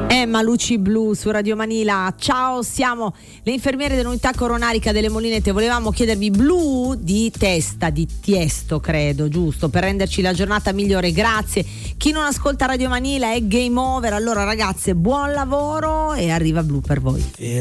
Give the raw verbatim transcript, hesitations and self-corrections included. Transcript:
Emma Luci Blu su Radio Manila. Ciao, siamo le infermiere dell'unità coronarica delle Molinette. Volevamo chiedervi blu di testa, di Tiesto, credo, giusto, per renderci la giornata migliore. Grazie. Chi non ascolta Radio Manila è game over. Allora ragazze, buon lavoro e arriva blu per voi.